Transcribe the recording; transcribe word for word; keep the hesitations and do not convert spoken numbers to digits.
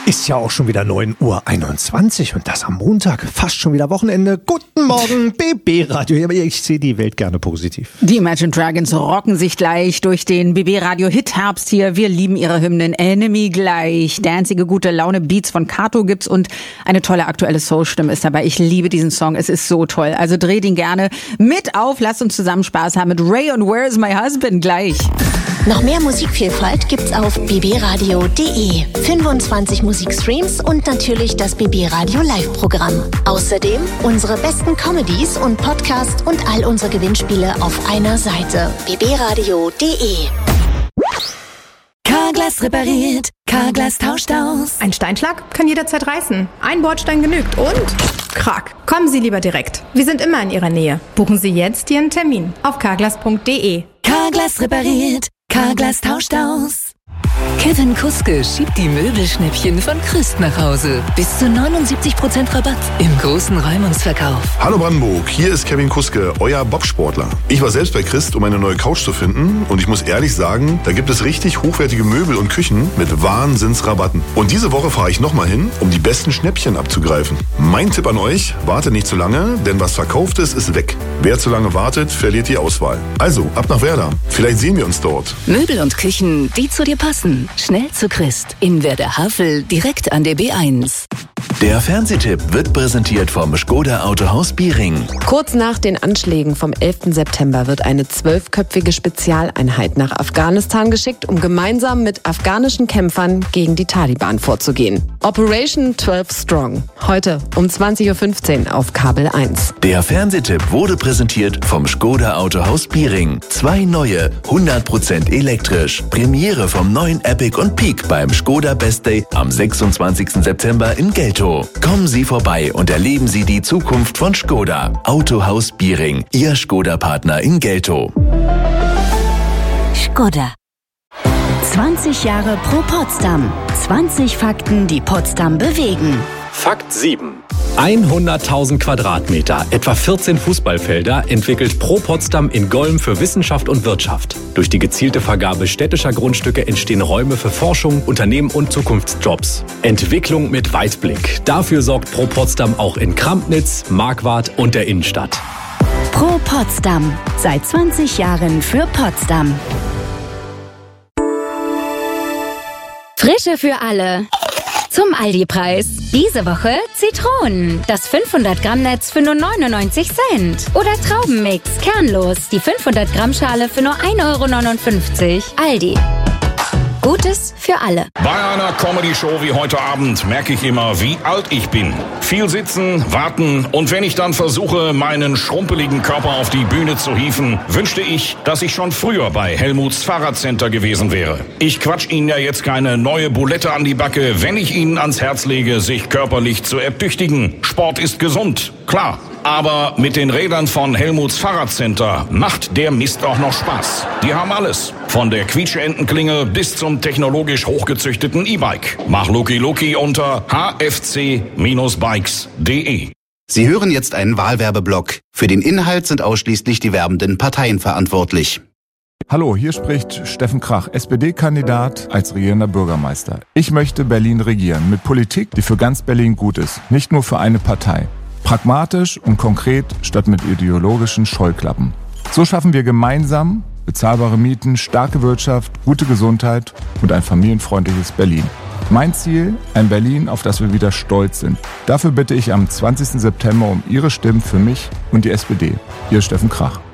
Ist ja auch schon wieder neun Uhr einundzwanzig und das am Montag. Fast schon wieder Wochenende. Guten Morgen, B B-Radio. Ich sehe die Welt gerne positiv. Die Imagine Dragons rocken sich gleich durch den B B-Radio-Hit-Herbst hier. Wir lieben ihre Hymnen. Enemy gleich. Danzige, gute Laune-Beats von Kato gibt's und eine tolle aktuelle Soul-Stimme ist dabei. Ich liebe diesen Song. Es ist so toll. Also dreht ihn gerne mit auf. Lasst uns zusammen Spaß haben mit Ray und Where's My Husband gleich. Noch mehr Musikvielfalt gibt's auf b b radio punkt d e. fünfundzwanzig Musikstreams und natürlich das B B Radio Live-Programm. Außerdem unsere besten Comedies und Podcasts und all unsere Gewinnspiele auf einer Seite. b b radio punkt d e. Carglass repariert, Carglass tauscht aus. Ein Steinschlag kann jederzeit reißen. Ein Bordstein genügt und krack. Kommen Sie lieber direkt. Wir sind immer in Ihrer Nähe. Buchen Sie jetzt Ihren Termin auf carglass punkt d e. Carglass repariert, Carglass tauscht aus. Kevin Kuske schiebt die Möbelschnäppchen von Christ nach Hause. Bis zu neunundsiebzig Prozent Rabatt im großen Räumungsverkauf. Hallo Brandenburg, hier ist Kevin Kuske, euer Bobsportler. Ich war selbst bei Christ, um eine neue Couch zu finden und ich muss ehrlich sagen, da gibt es richtig hochwertige Möbel und Küchen mit Wahnsinnsrabatten. Und diese Woche fahre ich nochmal hin, um die besten Schnäppchen abzugreifen. Mein Tipp an euch, wartet nicht zu lange, denn was verkauft ist, ist weg. Wer zu lange wartet, verliert die Auswahl. Also, ab nach Werder. Vielleicht sehen wir uns dort. Möbel und Küchen, die zu dir passen. Schnell zu Christ. In Werder-Havel, direkt an der B eins. Der Fernsehtipp wird präsentiert vom Škoda Autohaus Biering. Kurz nach den Anschlägen vom elften September wird eine zwölfköpfige Spezialeinheit nach Afghanistan geschickt, um gemeinsam mit afghanischen Kämpfern gegen die Taliban vorzugehen. Operation zwölf Strong. Heute um zwanzig Uhr fünfzehn auf Kabel eins. Der Fernsehtipp wurde präsentiert vom Škoda Autohaus Biering. Zwei neue, hundert Prozent elektrisch. Premiere vom neuen Epic und Peak beim Škoda Best Day am sechsundzwanzigsten September in Geltow. Kommen Sie vorbei und erleben Sie die Zukunft von Škoda. Autohaus Biering, Ihr Škoda-Partner in Geltow. Škoda. zwanzig Jahre pro Potsdam. zwanzig Fakten, die Potsdam bewegen. Fakt sieben. hunderttausend Quadratmeter, etwa vierzehn Fußballfelder, entwickelt Pro Potsdam in Golm für Wissenschaft und Wirtschaft. Durch die gezielte Vergabe städtischer Grundstücke entstehen Räume für Forschung, Unternehmen und Zukunftsjobs. Entwicklung mit Weitblick. Dafür sorgt Pro Potsdam auch in Krampnitz, Marquardt und der Innenstadt. Pro Potsdam. Seit zwanzig Jahren für Potsdam. Frische für alle. Zum Aldi-Preis. Diese Woche Zitronen. Das fünfhundert Gramm Netz für nur neunundneunzig Cent. Oder Traubenmix, kernlos. Die fünfhundert Gramm Schale für nur ein Euro neunundfünfzig. Aldi. Gutes für alle. Bei einer Comedy-Show wie heute Abend merke ich immer, wie alt ich bin. Viel sitzen, warten und wenn ich dann versuche, meinen schrumpeligen Körper auf die Bühne zu hieven, wünschte ich, dass ich schon früher bei Helmuts Fahrradcenter gewesen wäre. Ich quatsch Ihnen ja jetzt keine neue Bulette an die Backe, wenn ich Ihnen ans Herz lege, sich körperlich zu ertüchtigen. Sport ist gesund, klar. Aber mit den Rädern von Helmuts Fahrradcenter macht der Mist auch noch Spaß. Die haben alles. Von der Quietscheentenklinge bis zum technologisch hochgezüchteten E-Bike. Mach Luki Luki unter h f c bikes punkt d e. Sie hören jetzt einen Wahlwerbeblock. Für den Inhalt sind ausschließlich die werbenden Parteien verantwortlich. Hallo, hier spricht Steffen Krach, S P D-Kandidat als regierender Bürgermeister. Ich möchte Berlin regieren mit Politik, die für ganz Berlin gut ist, nicht nur für eine Partei. Pragmatisch und konkret statt mit ideologischen Scheuklappen. So schaffen wir gemeinsam bezahlbare Mieten, starke Wirtschaft, gute Gesundheit und ein familienfreundliches Berlin. Mein Ziel, ein Berlin, auf das wir wieder stolz sind. Dafür bitte ich am zwanzigsten September um Ihre Stimmen für mich und die S P D. Ihr Steffen Krach.